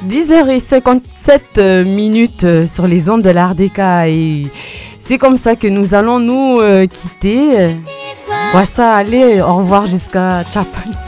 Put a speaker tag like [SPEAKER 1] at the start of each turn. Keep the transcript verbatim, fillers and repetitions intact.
[SPEAKER 1] dix heures cinquante-sept minutes sur les ondes de l'A R D K et c'est comme ça que nous allons nous euh, quitter. Voilà, allez, au revoir jusqu'à Tchap.